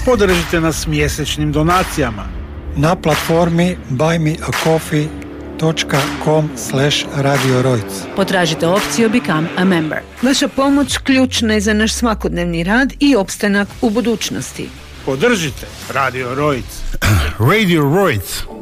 Podržite nas mjesečnim donacijama na platformi buymeacoffee.com/Radio Rojc. Potražite opciju Become a Member. Vaša pomoć ključna je za naš svakodnevni rad i opstanak u budućnosti. Podržite Radio Rojc. Radio Rojc.